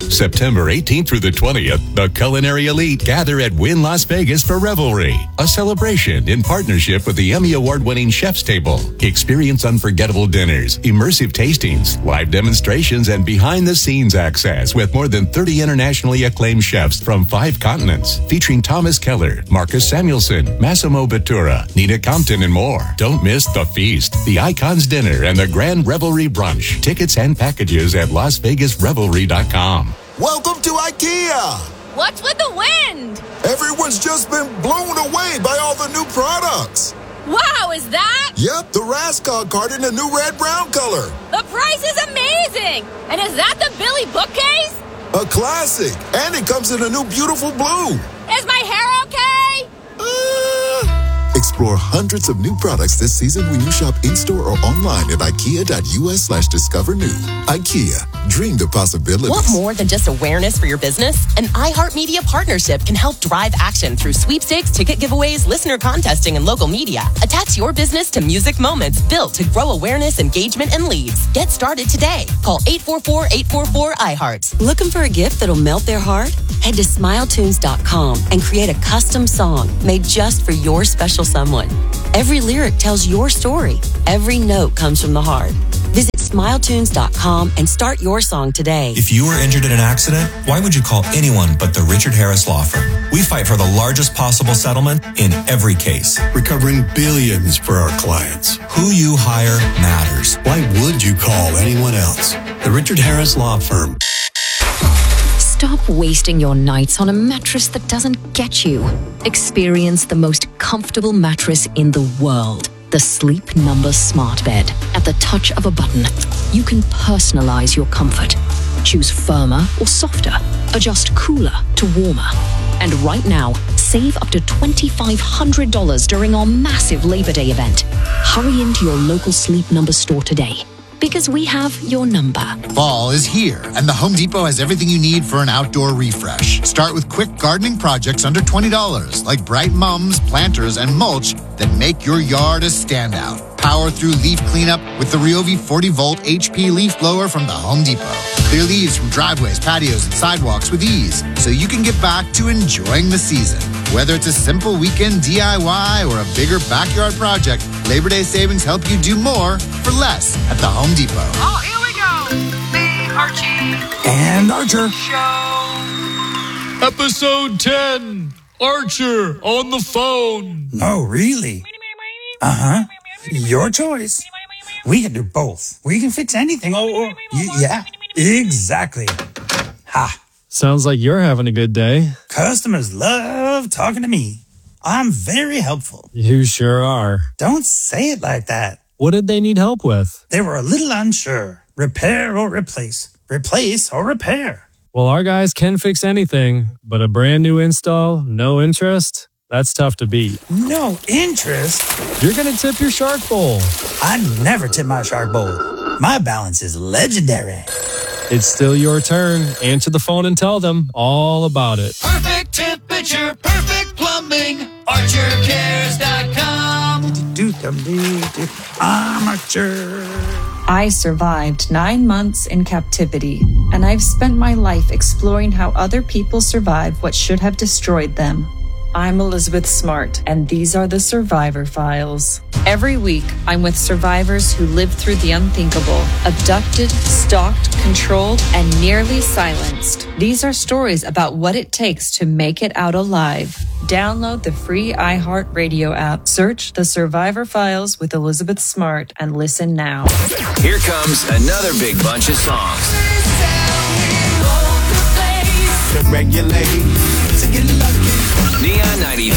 September 18th through the 20th, the culinary elite gather at Wynn Las Vegas for Revelry, a celebration in partnership with the Emmy Award-winning Chef's Table. Experience unforgettable dinners, immersive tastings, live demonstrations, and behind-the-scenes access with more than 30 internationally acclaimed chefs from 5 continents, featuring Thomas Keller, Marcus Samuelsson, Massimo Bottura, Nina Compton, and more. Don't miss the feast, the Icons Dinner, and the Grand Revelry Brunch. Tickets and packages at LasVegasRevelry.com. Welcome to IKEA! What's with the wind? Everyone's just been blown away by all the new products. Wow, is that? Yep, the Raskog cart in a new red-brown color. The price is amazing! And is that the Billy bookcase? A classic, and it comes in a new beautiful blue. Is my hair okay? Explore hundreds of new products this season when you shop in-store or online at IKEA.us/discover new. IKEA, dream the possibilities. Want more than just awareness for your business? An iHeartMedia partnership can help drive action through sweepstakes, ticket giveaways, listener contesting, and local media. Attach your business to music moments built to grow awareness, engagement, and leads. Get started today. Call 844-844-iHeart. Looking for a gift that'll melt their heart? Head to SmileTunes.com and create a custom song made just for your special someone. Every lyric tells your story. Every note comes from the heart. Visit SmileTunes.com and start your song today. If you were injured in an accident, why would you call anyone but the Richard Harris Law Firm? We fight for the largest possible settlement in every case, recovering billions for our clients. Who you hire matters. Why would you call anyone else? The Richard Harris Law Firm. Stop wasting your nights on a mattress that doesn't get you. Experience the most comfortable mattress in the world. The Sleep Number Smart Bed. At the touch of a button, you can personalize your comfort. Choose firmer or softer. Adjust cooler to warmer. And right now, save up to $2,500 during our massive Labor Day event. Hurry into your local Sleep Number store today, because we have your number. Fall is here, and the Home Depot has everything you need for an outdoor refresh. Start with quick gardening projects under $20, like bright mums, planters, and mulch that make your yard a standout. Power through leaf cleanup with the Ryobi 40-volt HP leaf blower from the Home Depot. Clear leaves from driveways, patios, and sidewalks with ease, so you can get back to enjoying the season. Whether it's a simple weekend DIY or a bigger backyard project, Labor Day savings help you do more for less at the Home Depot. Oh, here we go. The Archie and Archer Show. Episode 10. Archer on the phone. Oh, really? Uh-huh. Your choice. We can do both. We can fix anything. Yeah, exactly. Ha. Sounds like you're having a good day. Customers love talking to me. I'm very helpful. You sure are. Don't say it like that. What did they need help with? They were a little unsure. Repair or replace. Replace or repair. Well, our guys can fix anything, but a brand new install, no interest? That's tough to beat. No interest? You're going to tip your Shark Bowl. I never tip my Shark Bowl. My balance is legendary. It's still your turn. Answer the phone and tell them all about it. Perfect temperature, perfect plumbing. ArcherCares.com. Amateur. I survived 9 months in captivity, and I've spent my life exploring how other people survive what should have destroyed them. I'm Elizabeth Smart, and these are the Survivor Files. Every week, I'm with survivors who lived through the unthinkable, abducted, stalked, controlled, and nearly silenced. These are stories about what it takes to make it out alive. Download the free iHeartRadio app, search The Survivor Files with Elizabeth Smart, and listen now. Here comes another big bunch of songs. Neon 93.